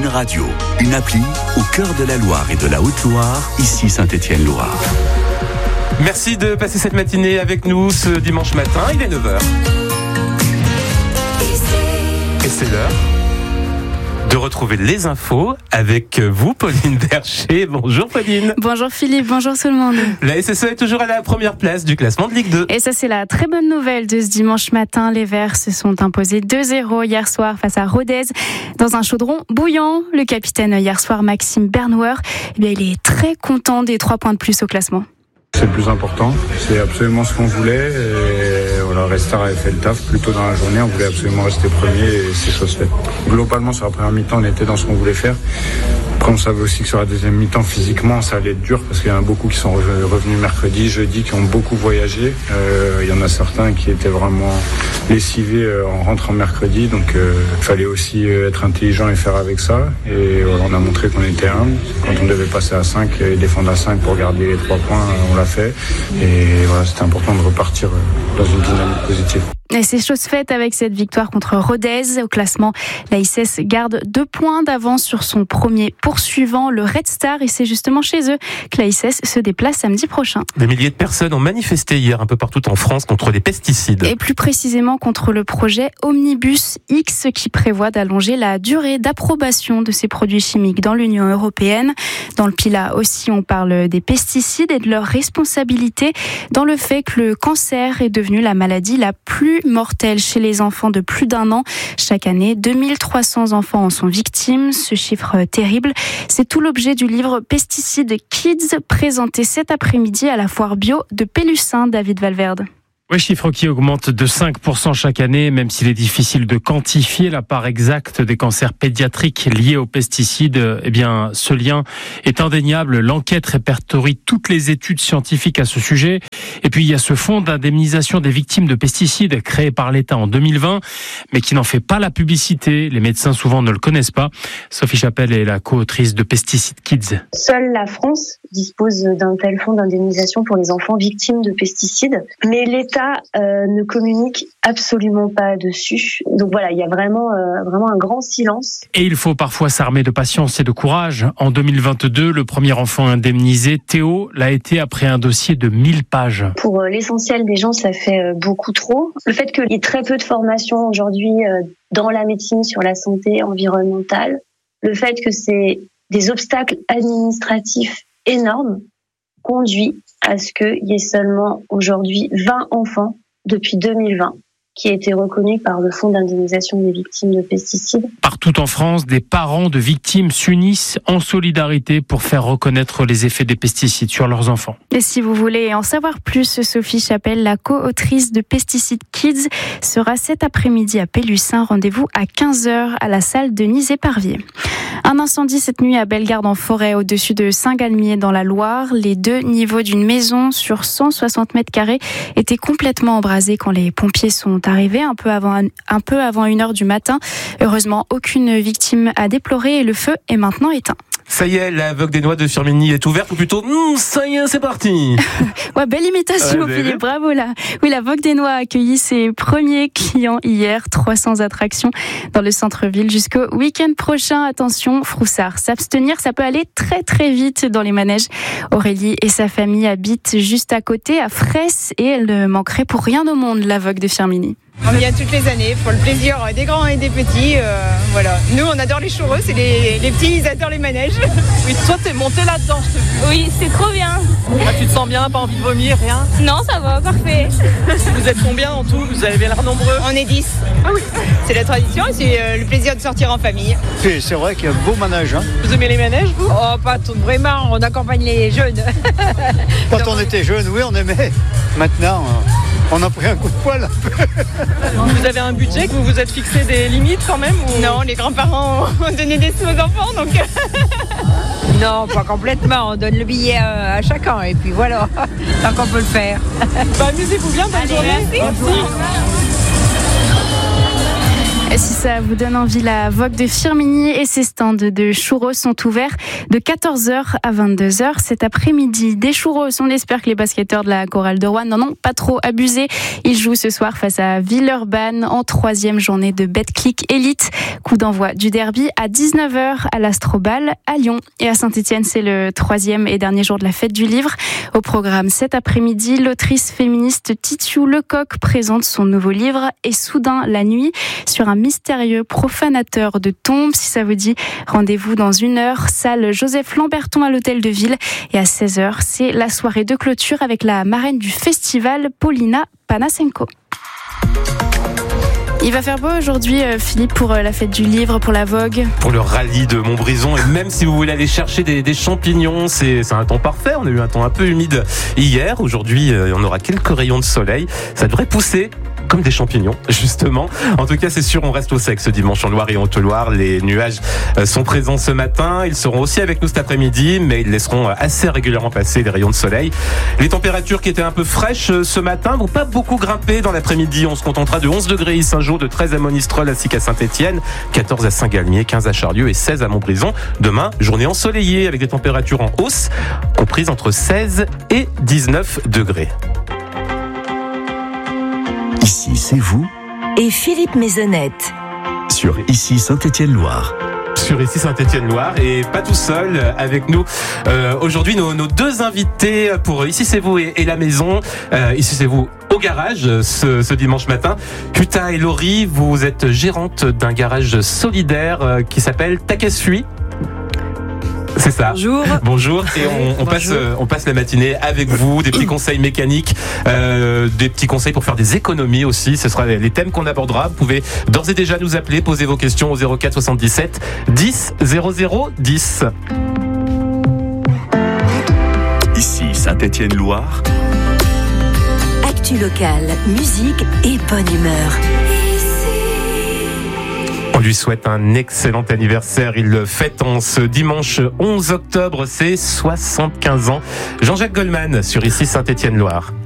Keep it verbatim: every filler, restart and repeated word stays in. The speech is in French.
Radio, une appli au cœur de la Loire et de la Haute-Loire, ici Saint-Étienne-Loire. Merci de passer cette matinée avec nous ce dimanche matin, il est neuf heures. Et c'est l'heure de retrouver les infos avec vous, Pauline Bercher. Bonjour Pauline. Bonjour Philippe, bonjour tout le monde. La S S E est toujours à la première place du classement de Ligue deux. Et ça, c'est la très bonne nouvelle de ce dimanche matin. Les Verts se sont imposés deux zéro hier soir face à Rodez dans un chaudron bouillant. Le capitaine hier soir, Maxime Bernauer, eh bien, il est très content des trois points de plus au classement. C'est le plus important, c'est absolument ce qu'on voulait et voilà, Restart avait fait le taf plus tôt dans la journée, on voulait absolument rester premier et c'est chose faite. Globalement sur la première mi-temps on était dans ce qu'on voulait faire. Après on savait aussi que sur la deuxième mi-temps physiquement ça allait être dur parce qu'il y en a beaucoup qui sont revenus mercredi, jeudi, qui ont beaucoup voyagé. Euh, il y en a certains qui étaient vraiment lessivés en rentrant mercredi, donc il euh, fallait aussi être intelligent et faire avec ça. Et voilà, on a montré qu'on était humble. Quand on devait passer à cinq et défendre à cinq pour garder les trois points, on l'a fait. Et voilà, c'était important de repartir dans une dynamique positive. Et c'est chose faite avec cette victoire contre Rodez. Au classement, la S S garde deux points d'avance sur son premier poursuivant, le Red Star. Et c'est justement chez eux que la S S se déplace samedi prochain. Des milliers de personnes ont manifesté hier un peu partout en France contre les pesticides. Et plus précisément contre le projet Omnibus X qui prévoit d'allonger la durée d'approbation de ces produits chimiques dans l'Union européenne. Dans le Pilat aussi, on parle des pesticides et de leur responsabilité dans le fait que le cancer est devenu la maladie la plus mortelle chez les enfants de plus d'un an. Chaque année, deux mille trois cents enfants en sont victimes. Ce chiffre terrible, c'est tout l'objet du livre Pesticides Kids présenté cet après-midi à la foire bio de Pélussin, David Valverde. Oui, chiffre qui augmente de cinq pour cent chaque année, même s'il est difficile de quantifier la part exacte des cancers pédiatriques liés aux pesticides. Eh bien, ce lien est indéniable. L'enquête répertorie toutes les études scientifiques à ce sujet. Et puis, il y a ce fonds d'indemnisation des victimes de pesticides créé par l'État en deux mille vingt, mais qui n'en fait pas la publicité. Les médecins, souvent, ne le connaissent pas. Sophie Chapelle est la co-autrice de Pesticides Kids. Seule la France dispose d'un tel fonds d'indemnisation pour les enfants victimes de pesticides. Mais l'État Euh, ne communique absolument pas dessus. Donc voilà, il y a vraiment, euh, vraiment un grand silence. Et il faut parfois s'armer de patience et de courage. En deux mille vingt-deux, le premier enfant indemnisé, Théo, l'a été après un dossier de mille pages. Pour euh, l'essentiel des gens, ça fait euh, beaucoup trop. Le fait qu'il y ait très peu de formation aujourd'hui euh, dans la médecine sur la santé environnementale, le fait que c'est des obstacles administratifs énormes, conduit à ce qu'il y ait seulement aujourd'hui vingt enfants depuis deux mille vingt qui a été reconnu par le Fonds d'indemnisation des victimes de pesticides. Partout en France, des parents de victimes s'unissent en solidarité pour faire reconnaître les effets des pesticides sur leurs enfants. Et si vous voulez en savoir plus, Sophie Chapelle, la co-autrice de Pesticides Kids, sera cet après-midi à Pélussin. Rendez-vous à quinze heures à la salle Denise-Éparvier. Un incendie cette nuit à Bellegarde en forêt au-dessus de Saint-Galmier dans la Loire. Les deux niveaux d'une maison sur cent soixante mètres carrés étaient complètement embrasés quand les pompiers sont arrivés un peu avant, un peu avant une heure du matin. Heureusement, aucune victime à déplorer et le feu est maintenant éteint. Ça y est, la Vogue des Noix de Firminy est ouverte, ou plutôt, mmh, ça y est, c'est parti. Ouais, belle imitation, ouais, Philippe, bravo là. Oui, la Vogue des Noix a accueilli ses premiers clients hier, trois cents attractions dans le centre-ville jusqu'au week-end prochain. Attention, Froussard, s'abstenir, ça peut aller très très vite dans les manèges. Aurélie et sa famille habitent juste à côté, à Fraisse, et elle ne manquerait pour rien au monde la Vogue de Firminy. On vient toutes les années pour le plaisir des grands et des petits. Euh, voilà. Nous, on adore les churros et les, les petits, ils adorent les manèges. Oui, toi, t'es monté là-dedans, je te vu. Oui, c'est trop bien. Ah, tu te sens bien, pas envie de vomir, rien? Non, ça va, parfait. Vous êtes combien en tout? Vous avez l'air nombreux? On est dix. Ah oui. C'est la tradition et c'est euh, le plaisir de sortir en famille. C'est, c'est vrai qu'il y a un beau manège. Hein. Vous aimez les manèges, vous? Oh, pas tout, vraiment, on accompagne les jeunes. Quand on était jeunes, oui, on aimait. Maintenant, on a pris un coup de poil. Vous avez un budget, que vous vous êtes fixé des limites quand même ou... Non, les grands-parents ont donné des sous aux enfants, donc... Non, pas complètement, on donne le billet à chacun et puis voilà, tant qu'on peut le faire. Bah, amusez-vous bien, bonne Allez, journée. Merci. Merci. Et si ça vous donne envie, la Vogue de Firminy et ses stands de churros sont ouverts de quatorze heures à vingt-deux heures cet après-midi. Des churros, on espère que les basketteurs de la chorale de Rouen n'en ont pas trop abusé. Ils jouent ce soir face à Villeurbanne en troisième journée de Betclic Elite. Coup d'envoi du derby à dix-neuf heures à l'Astrobal à Lyon. Et à Saint-Étienne, c'est le troisième et dernier jour de la fête du livre. Au programme cet après-midi, l'autrice féministe Titiou Lecoq présente son nouveau livre Et soudain la nuit sur un mystérieux profanateur de tombes. Si ça vous dit, rendez-vous dans une heure, salle Joseph Lamberton à l'Hôtel de Ville. Et à seize heures, c'est la soirée de clôture avec la marraine du festival, Paulina Panasenko. Il va faire beau aujourd'hui, Philippe, pour la fête du livre, pour la Vogue. Pour le rallye de Montbrison. Et même si vous voulez aller chercher des, des champignons, c'est, c'est un temps parfait. On a eu un temps un peu humide hier. Aujourd'hui, on aura quelques rayons de soleil. Ça devrait pousser comme des champignons, justement. En tout cas, c'est sûr, on reste au sec ce dimanche en Loire et en Haute-Loire. Les nuages sont présents ce matin. Ils seront aussi avec nous cet après-midi, mais ils laisseront assez régulièrement passer les rayons de soleil. Les températures qui étaient un peu fraîches ce matin vont pas beaucoup grimper dans l'après-midi. On se contentera de onze degrés à Saint-Jean, de treize à Monistrol, ainsi qu'à Saint-Étienne, quatorze à Saint-Galmier, quinze à Charlieu et seize à Montbrison. Demain, journée ensoleillée avec des températures en hausse, comprises entre seize et dix-neuf degrés. Ici, c'est vous et Philippe Maisonnette sur Ici Saint-Étienne-Loire. Sur Ici Saint-Étienne-Loire et pas tout seul avec nous euh, aujourd'hui nos, nos deux invités pour Ici c'est vous et, et la maison. Euh, Ici c'est vous au garage ce, ce dimanche matin. Puta et Laurie, vous êtes gérante d'un garage solidaire euh, qui s'appelle Takasui. C'est ça. Bonjour. Bonjour. Et on, on passe, on passe la matinée avec vous, des petits conseils mécaniques, euh, des petits conseils pour faire des économies aussi. Ce sera les thèmes qu'on abordera. Vous pouvez d'ores et déjà nous appeler, poser vos questions au zéro quatre soixante-dix-sept dix zéro zéro dix. Ici Saint-Étienne-Loire. Actu locale, musique et bonne humeur. On lui souhaite un excellent anniversaire. Il le fête en ce dimanche onze octobre. C'est soixante-quinze ans. Jean-Jacques Goldman sur Ici Saint-Étienne-Loire.